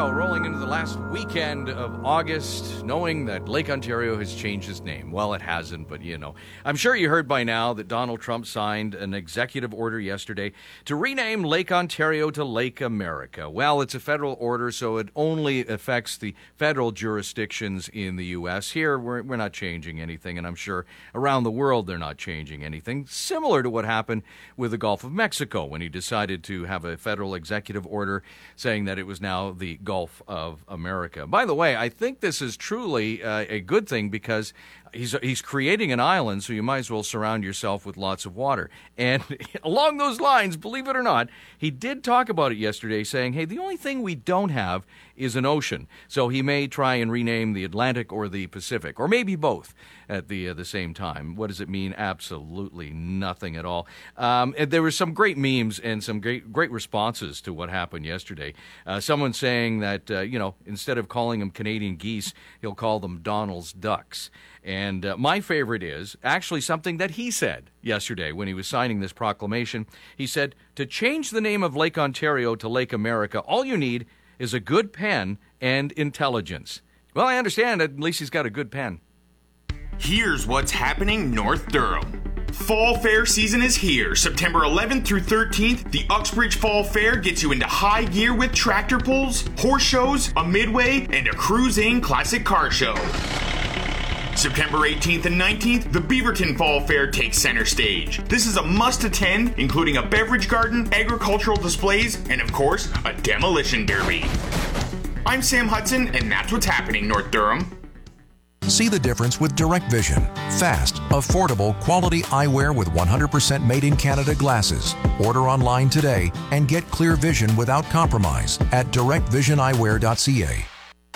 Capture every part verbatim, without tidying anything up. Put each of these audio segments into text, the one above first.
Ontario, rolling into the last weekend of August, knowing that Lake Ontario has changed its name. Well, it hasn't, but you know. I'm sure you heard by now that Donald Trump signed an executive order yesterday to rename Lake Ontario to Lake America. Well, it's a federal order, so it only affects the federal jurisdictions in the U S. Here, we're, we're not changing anything, and I'm sure around the world they're not changing anything. Similar to what happened with the Gulf of Mexico when he decided to have a federal executive order saying that it was now the Gulf of America. By the way, I think this is truly uh, a good thing because he's he's creating an island, so you might as well surround yourself with lots of water. And along those lines, believe it or not, he did talk about it yesterday, saying, hey, the only thing we don't have is an ocean. So he may try and rename the Atlantic or the Pacific, or maybe both at the uh, the same time. What does it mean? Absolutely nothing at all. Um, and there were some great memes and some great great responses to what happened yesterday. Uh, someone saying that, uh, you know, instead of calling them Canadian geese, he'll call them Donald's ducks. And uh, my favorite is actually something that he said yesterday when he was signing this proclamation. He said, to change the name of Lake Ontario to Lake America, all you need is a good pen and intelligence. Well, I understand. At least he's got a good pen. Here's what's happening North Durham. Fall Fair season is here. September eleventh through thirteenth, the Uxbridge Fall Fair gets you into high gear with tractor pulls, horse shows, a midway, and a cruising classic car show. September eighteenth and nineteenth, the Beaverton Fall Fair takes center stage. This is a must-attend, including a beverage garden, agricultural displays, and of course, a demolition derby. I'm Sam Hudson, and that's what's happening, North Durham. See the difference with Direct Vision. Fast, affordable, quality eyewear with one hundred percent made in Canada glasses. Order online today and get clear vision without compromise at direct vision eyewear dot c a.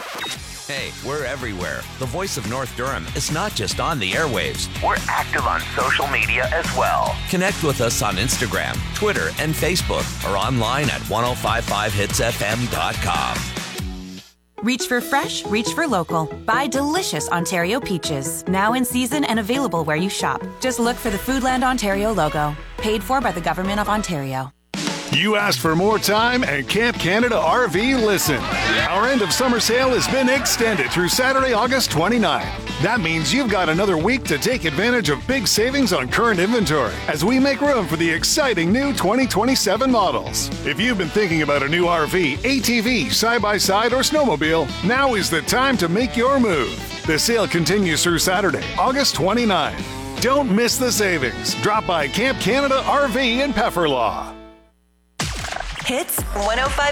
Hey, we're everywhere. The voice of North Durham is not just on the airwaves. We're active on social media as well. Connect with us on Instagram, Twitter, and Facebook, or online at ten fifty-five hits f m dot com. Reach for fresh, reach for local. Buy delicious Ontario peaches. Now in season and available where you shop. Just look for the Foodland Ontario logo. Paid for by the Government of Ontario. You asked for more time, and Camp Canada R V listened. Our end of summer sale has been extended through Saturday, August twenty-ninth. That means you've got another week to take advantage of big savings on current inventory as we make room for the exciting new twenty twenty-seven models. If you've been thinking about a new R V, A T V, side-by-side, or snowmobile, now is the time to make your move. The sale continues through Saturday, August twenty-ninth. Don't miss the savings. Drop by Camp Canada R V in Pefferlaw. Hits one oh five.